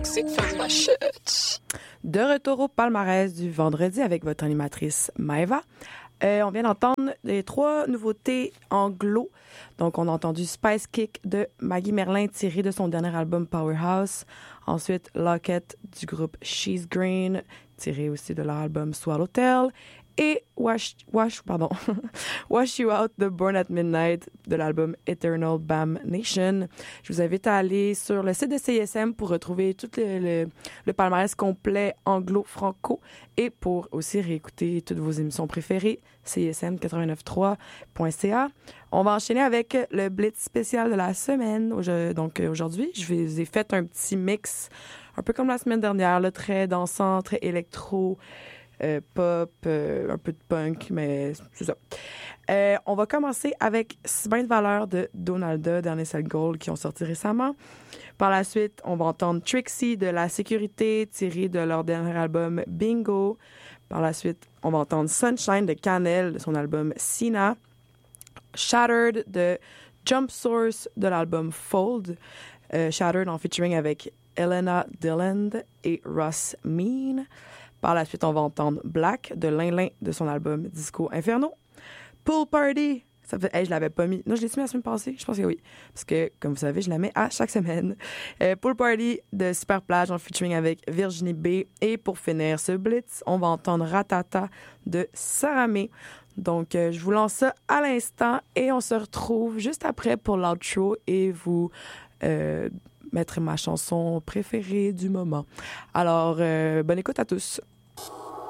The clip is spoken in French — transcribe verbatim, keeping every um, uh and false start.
C'est de faire ma chute. De retour au palmarès du vendredi avec votre animatrice Maëva. Euh, on vient d'entendre les trois nouveautés anglo. Donc, on a entendu Spice Kick de Maggie Merlin tiré de son dernier album Powerhouse. Ensuite, Locket du groupe She's Green tiré aussi de leur album Swallowtail. Et Wash, Wash, pardon, Wash You Out de Born at Midnight de l'album Eternal Bam Nation. Je vous invite à aller sur le site de C I S M pour retrouver tout le, le, le palmarès complet anglo-franco et pour aussi réécouter toutes vos émissions préférées, C I S M quatre-vingt-neuf trois point C A. On va enchaîner avec le Blitz spécial de la semaine. Donc aujourd'hui, je vous ai fait un petit mix, un peu comme la semaine dernière, là, très dansant, très électro, Euh, pop, euh, un peu de punk, mais c'est ça. Euh, on va commencer avec Sylvain de Valeur de Donalda, Dernier Set Gold, qui ont sorti récemment. Par la suite, on va entendre Trixie de La Sécurité, tiré de leur dernier album Bingo. Par la suite, on va entendre Sunshine de Canel, de son album Sina. Shattered de Jump Source, de l'album Fold. Euh, Shattered en featuring avec Elena Dilland et Ross Mean. Par la suite, on va entendre Black de Lin Lin de son album Disco Inferno. Pool Party, ça fait, hey, je l'avais pas mis. Non, je l'ai mis la semaine passée, je pense que oui. Parce que, comme vous savez, je la mets à chaque semaine. Euh, Pool Party de Super Plage en featuring avec Virginie B. Et pour finir ce blitz, on va entendre Ratata de Saramé. Donc, euh, je vous lance ça à l'instant et on se retrouve juste après pour l'outro et vous euh, mettre ma chanson préférée du moment. Alors, euh, bonne écoute à tous.